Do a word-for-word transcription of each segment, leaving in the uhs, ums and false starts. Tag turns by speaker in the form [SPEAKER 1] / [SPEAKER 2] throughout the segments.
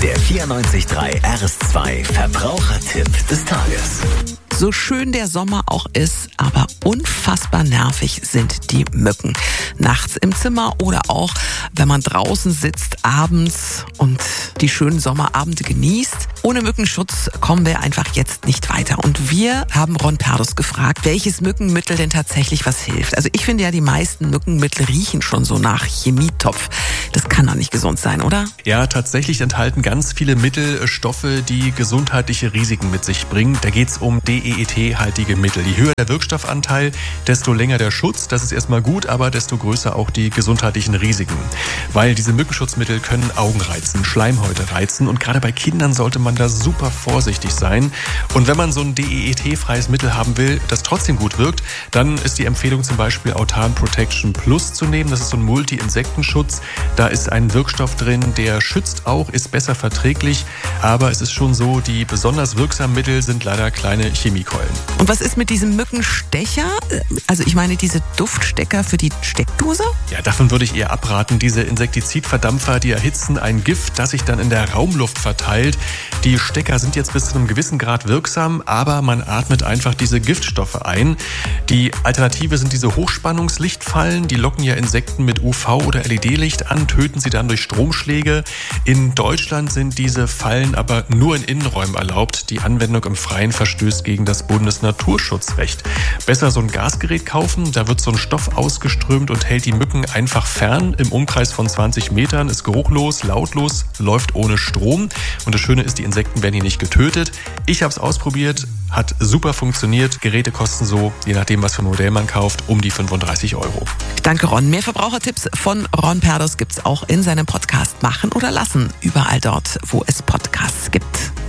[SPEAKER 1] Der vierundneunzig Komma drei R S zwei Verbrauchertipp des Tages.
[SPEAKER 2] So schön der Sommer auch ist, aber unfassbar nervig sind die Mücken. Nachts im Zimmer oder auch, wenn man draußen sitzt, abends und die schönen Sommerabende genießt. Ohne Mückenschutz kommen wir einfach jetzt nicht weiter. Und wir haben Ron Perdus gefragt, welches Mückenmittel denn tatsächlich was hilft. Also ich finde ja, die meisten Mückenmittel riechen schon so nach Chemietopf. Das kann doch nicht gesund sein, oder?
[SPEAKER 3] Ja, tatsächlich enthalten ganz viele Mittel Stoffe, die gesundheitliche Risiken mit sich bringen. Da geht es um D E E T-haltige Mittel. Je höher der Wirkstoffanteil, desto länger der Schutz. Das ist erstmal gut, aber desto größer auch die gesundheitlichen Risiken. Weil diese Mückenschutzmittel können Augen reizen, Schleimhäute reizen und gerade bei Kindern sollte man da super vorsichtig sein. Und wenn man so ein D E E T-freies Mittel haben will, das trotzdem gut wirkt, dann ist die Empfehlung zum Beispiel Autan Protection Plus zu nehmen. Das ist so ein Multi-Insektenschutz. Da ist ein Wirkstoff drin, der schützt auch, ist besser verträglich, aber es ist schon so, die besonders wirksamen Mittel sind leider kleine Chemiekeulen.
[SPEAKER 2] Und was ist mit diesem Mückenstecher? Also ich meine diese Duftstecker für die Steckdose?
[SPEAKER 3] Ja, davon würde ich eher abraten. Diese Insektizidverdampfer, die erhitzen ein Gift, das sich dann in der Raumluft verteilt. Die Stecker sind jetzt bis zu einem gewissen Grad wirksam, aber man atmet einfach diese Giftstoffe ein. Die Alternative sind diese Hochspannungslichtfallen. Die locken ja Insekten mit U V- oder L E D-Licht an, töten sie dann durch Stromschläge. In Deutschland sind diese Fallen aber nur in Innenräumen erlaubt. Die Anwendung im Freien verstößt gegen das Bundesnaturschutzrecht. Besser so ein Gasgerät kaufen, da wird so ein Stoff ausgeströmt und hält die Mücken einfach fern. Im Umkreis von zwanzig Metern, ist geruchlos, lautlos, läuft ohne Strom. Und das Schöne ist, die Insekten werden hier nicht getötet. Ich habe es ausprobiert, hat super funktioniert. Geräte kosten so, je nachdem was für ein Modell man kauft, um die fünfunddreißig Euro.
[SPEAKER 2] Danke Ron. Mehr Verbrauchertipps von Ron Perdus gibt's auch in seinem Podcast Machen oder Lassen. Überall dort, wo es Podcasts gibt.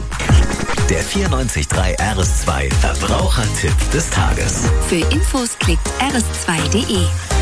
[SPEAKER 1] Der vierundneunzig Komma drei R S zwei Verbrauchertipp des Tages.
[SPEAKER 4] Für Infos klickt r s zwei punkt d e.